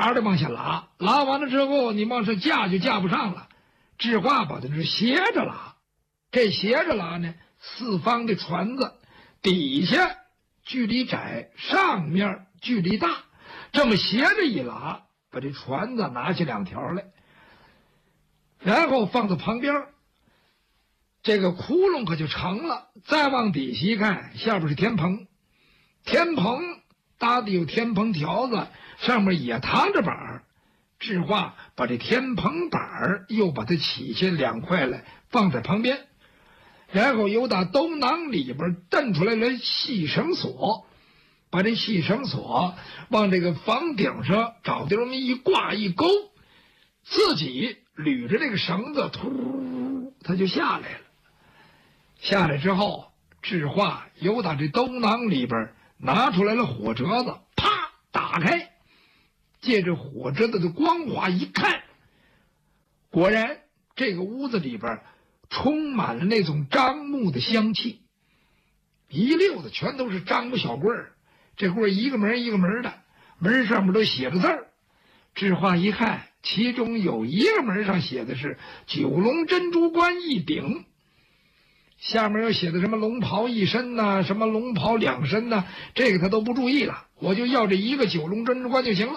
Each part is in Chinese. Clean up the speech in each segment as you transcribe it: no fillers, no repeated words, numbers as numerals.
把的往下拉，拉完了之后，你往上架就架不上了。智化把它是斜着拉，这斜着拉呢，四方的船子底下距离窄，上面距离大，这么斜着一拉，把这船子拿起两条来，然后放到旁边，这个窟窿可就成了。再往底下一看，下边是天棚，天棚搭的有天棚条子，上面也躺着板儿。智化把这天棚板儿又把它起下两块来放在旁边，然后又打兜囊里边蹬出来了细绳索，把这细绳索往这个房顶上找地方一挂一勾，自己捋着这个绳子，突，它就下来了。下来之后，智化又打这兜囊里边拿出来了火折子，啪打开，借着火折子的光华一看，果然这个屋子里边充满了那种樟木的香气，一溜子全都是樟木小棍儿，这棍儿一个门一个门的，门上面都写着字儿。智化一看，其中有一个门上写的是九龙珍珠冠一顶，下面又写的什么龙袍一身呐、什么龙袍两身呐、这个他都不注意了，我就要这一个九龙珍珠冠就行了。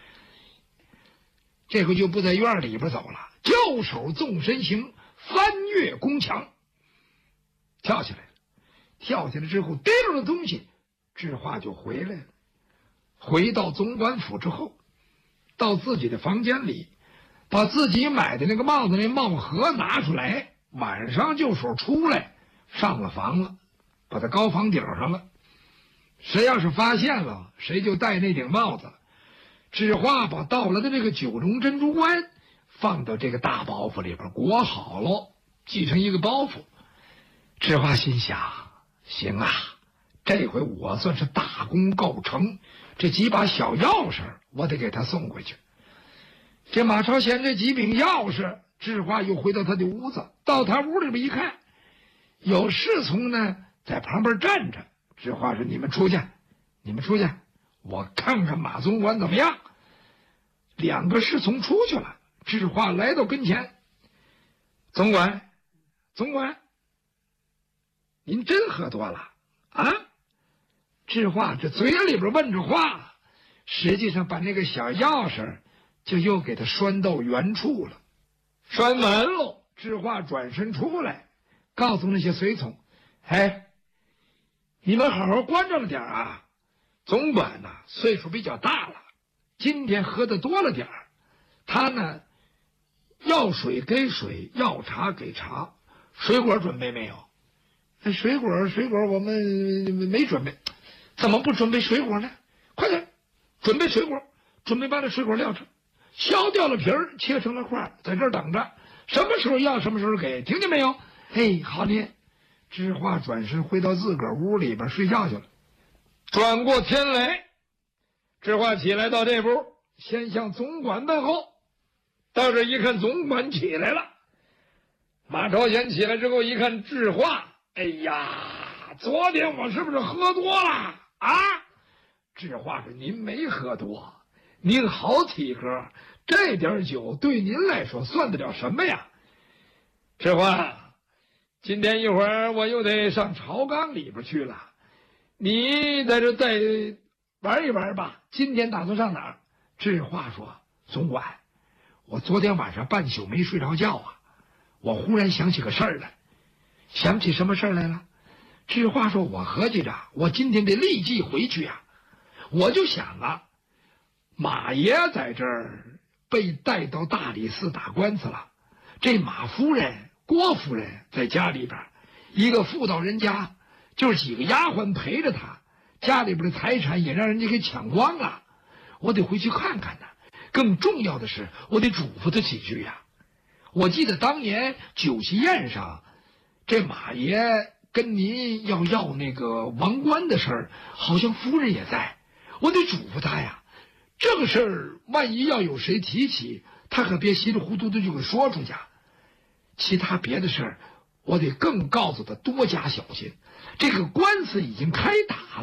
这回就不在院里边走了，就手纵身行，翻越宫墙，跳起来了。跳起来之后，逮住了东西，智化就回来了。回到总管府之后，到自己的房间里，把自己买的那个帽子那帽盒拿出来，晚上就手出来，上了房了，把它高房顶上了。谁要是发现了，谁就戴那顶帽子。智化把到了的这个九龙珍珠冠放到这个大包袱里边裹好了，系成一个包袱。智化心想，行啊，这回我算是大功告成，这几把小钥匙我得给他送回去。这马超贤这几柄钥匙，智化又回到他的屋子，到他屋里边一看，有侍从呢在旁边站着。智化说，你们出去，你们出去，我看看马总管怎么样。两个侍从出去了，智化来到跟前，总管，总管，您真喝多了啊？智化这嘴里边问着话，实际上把那个小钥匙就又给他拴到原处了。拴完喽，智化转身出来，告诉那些随从，哎，你们好好关照了点啊，总管呢岁数比较大了，今天喝的多了点儿，他呢要水给水，要茶给茶。水果准备没有？水果我们没准备。怎么不准备水果呢？快点准备水果，准备把这水果撂上，削掉了皮儿，切成了块，在这儿等着，什么时候要什么时候给，听见没有？嘿，好呢。智化转身回到自个儿屋里边睡觉去了。转过天来，智化起来到这屋，先向总管问候。到这一看，总管起来了。马超贤起来之后一看智化，哎呀，昨天我是不是喝多了啊？智化说，您没喝多，您好体格，这点酒对您来说算得了什么呀？智化，今天一会儿我又得上朝纲里边去了，你在这再玩一玩吧。今天打算上哪儿？智化说，总管，我昨天晚上半宿没睡着觉啊，我忽然想起个事儿来。想起什么事儿来了？智化说，我合计着我今天得立即回去啊。我就想啊，马爷在这儿被带到大理寺打官司了，这马夫人郭夫人在家里边，一个妇道人家，就是几个丫鬟陪着他，家里边的财产也让人家给抢光了，我得回去看看呢。更重要的是，我得嘱咐他几句呀。我记得当年酒席宴上，这马爷跟您要那个王冠的事儿，好像夫人也在，我得嘱咐他呀。这个事儿万一要有谁提起，他可别稀里糊涂的就给说出去。其他别的事儿，我得更告诉他多加小心。这个官司已经开打了，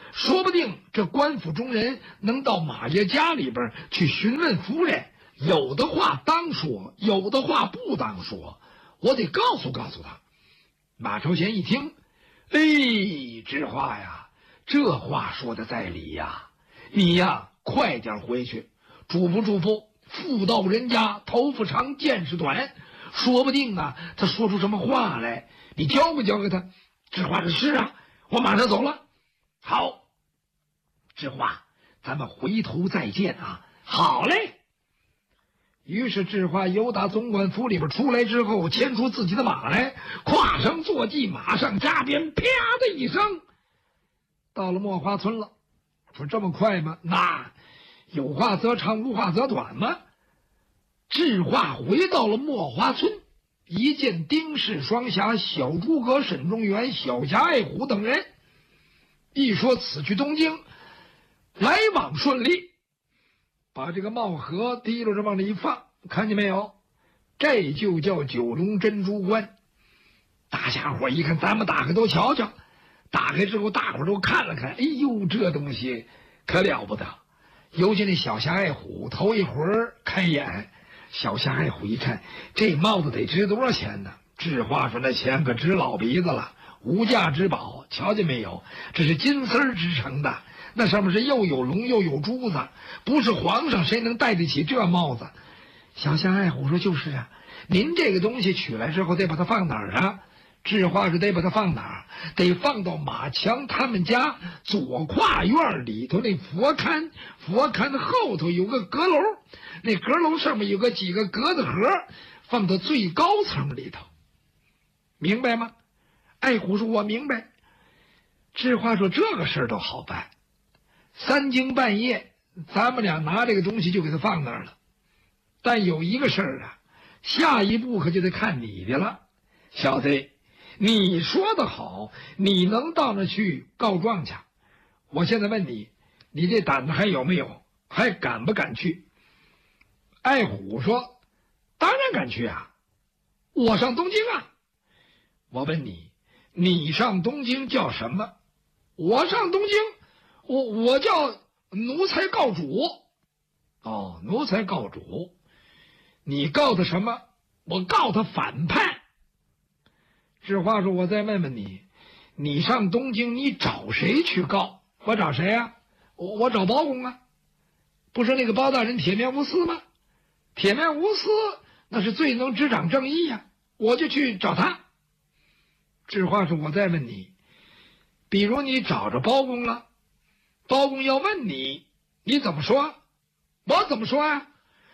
说不定这官府中人能到马爷家里边去询问夫人，有的话当说，有的话不当说，我得告诉告诉他。马超贤一听，哎，知话呀，这话说的在理呀，你呀快点回去嘱咐嘱咐妇道人家头发长见识短，说不定啊他说出什么话来，你教不教给他？知话这是啊，我马上走了。好，知话，咱们回头再见啊。好嘞。于是智化由打总管府里边出来之后，牵出自己的马来，跨上坐骑，马上扎鞭，啪的一声，到了墨花村了。说这么快吗？那有话则长，无话则短吗？智化回到了墨花村，一见丁氏双侠、小诸葛、沈中原、小侠爱虎等人，一说此去东京，来往顺利。把这个帽盒提溜着往里一放，看见没有？这就叫九龙珍珠关。大家伙一看，咱们打开都瞧瞧。打开之后，大伙都看了看，哎呦，这东西可了不得！尤其那小侠爱虎，头一回开眼。小侠爱虎一看，这帽子得值多少钱呢？智化说那钱可值老鼻子了，无价之宝。瞧见没有？这是金丝织成的。那上面是又有龙又有珠子，不是皇上谁能戴得起这帽子？小侠爱虎说就是啊，您这个东西取来之后得把它放哪儿啊？智化是得把它放哪儿？得放到马强他们家左跨院里头那佛龛，佛龛后头有个阁楼，那阁楼上面有个几个格子盒，放到最高层里头，明白吗？爱虎说我明白。智化说这个事儿都好办，三更半夜咱们俩拿这个东西就给他放那儿了。但有一个事儿啊，下一步可就得看你的了。小子，你说的好，你能到那去告状去？我现在问你，你这胆子还有没有？还敢不敢去？爱虎说当然敢去啊，我上东京啊。我问你，你上东京叫什么？我上东京我叫奴才告主。哦，奴才告主，你告他什么？我告他反叛。智化说我再问问你，你上东京你找谁去告？我找谁啊？我找包公啊。不是那个包大人铁面无私吗？铁面无私那是最能执掌正义呀，我就去找他。智化说我再问你，比如你找着包公了，包公要问你，你怎么说？我怎么说啊？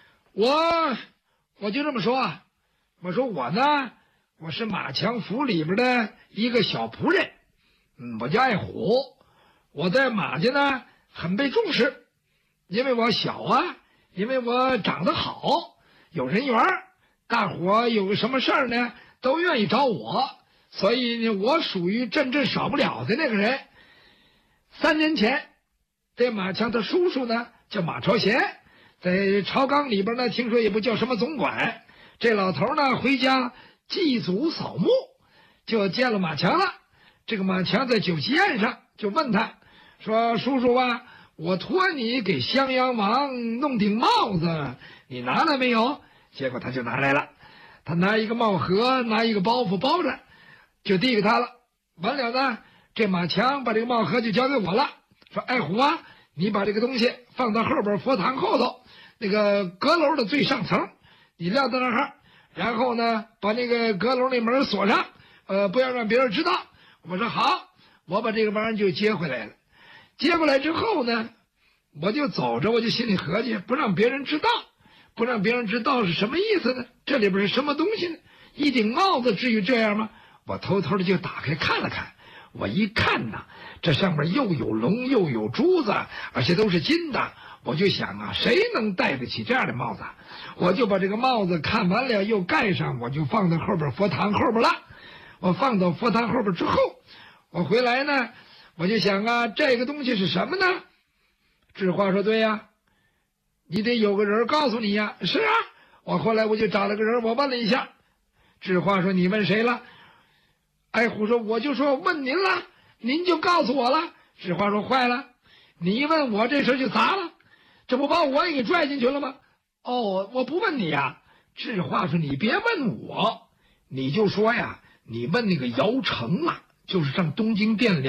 我就这么说啊，我说我呢，我是马强府里边的一个小仆人，我叫爱虎，我在马家呢很被重视，因为我小啊，因为我长得好，有人缘，大伙有个什么事儿呢都愿意找我，所以呢我属于镇少不了的那个人。3年前这马强他叔叔呢叫马超贤，在朝纲里边呢听说也不叫什么总管，这老头呢回家祭祖扫墓，就见了马强了。这个马强在酒席宴上就问他说，叔叔啊，我托你给襄阳王弄顶帽子，你拿了没有？结果他就拿来了，他拿一个帽盒，拿一个包袱包着，就递给他了。完了呢，这马强把这个帽盒就交给我了，说爱虎啊，你把这个东西放到后边佛堂后头那个阁楼的最上层，你撂到那儿，然后呢把那个阁楼那门锁上，不要让别人知道。我说好，我把这个玩意儿就接回来了。接过来之后呢，我就走着，我就心里合计，不让别人知道，不让别人知道是什么意思呢？这里边是什么东西呢？一顶帽子至于这样吗？我偷偷的就打开看了看，我一看呐，这上面又有龙又有珠子，而且都是金的。我就想啊，谁能戴得起这样的帽子？我就把这个帽子看完了又盖上，我就放到后边佛堂后边了。我放到佛堂后边之后，我回来呢，我就想啊，这个东西是什么呢？智化说对呀，你得有个人告诉你呀。是啊，我后来我就找了个人，我问了一下。智化说你问谁了？爱虎说我就说问您了，您就告诉我了。 智化说：“坏了，你一问我这事就砸了，这不把我也给拽进去了吗？”哦，我不问你呀。智化说：“你别问我，你就说呀，你问那个姚成啊，就是上东京汴梁